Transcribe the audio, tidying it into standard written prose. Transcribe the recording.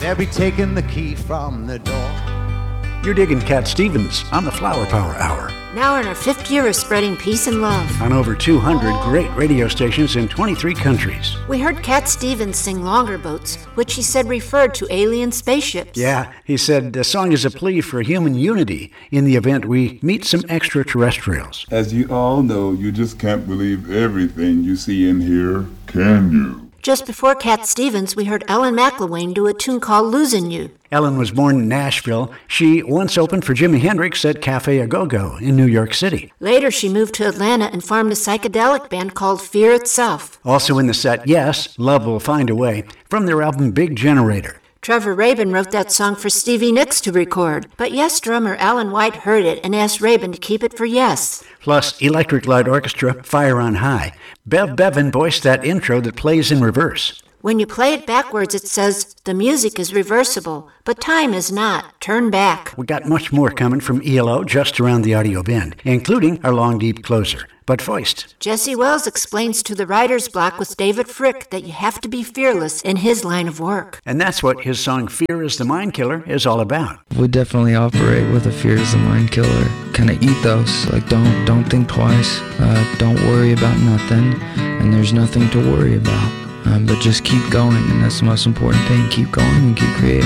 they'll be taking the key from the door. You're digging Cat Stevens on the Flower Power Hour. Now in our 5th year of spreading peace and love. On over 200 great radio stations in 23 countries. We heard Cat Stevens sing Longer Boats, which he said referred to alien spaceships. Yeah, he said the song is a plea for human unity in the event we meet some extraterrestrials. As you all know, you just can't believe everything you see and hear, can you? Just before Cat Stevens, we heard Ellen McIlwain do a tune called Losing You. Ellen was born in Nashville. She once opened for Jimi Hendrix at Cafe A Go-Go in New York City. Later, she moved to Atlanta and formed a psychedelic band called Fear Itself. Also in the set, yes, Love Will Find a Way, from their album Big Generator. Trevor Rabin wrote that song for Stevie Nicks to record, but Yes drummer Alan White heard it and asked Rabin to keep it for Yes. Plus, Electric Light Orchestra, Fire on High. Bev Bevan voiced that intro that plays in reverse. When you play it backwards, it says, the music is reversible, but time is not. Turn back. We got much more coming from ELO just around the audio bend, including our long, deep closer. But first, Jesse Wells explains to the writer's block with David Frick that you have to be fearless in his line of work. And that's what his song Fear is the Mind Killer is all about. We definitely operate with a fear is the mind killer kind of ethos. Like don't think twice, don't worry about nothing, and there's nothing to worry about. But just keep going, and that's the most important thing. Keep going and keep creating.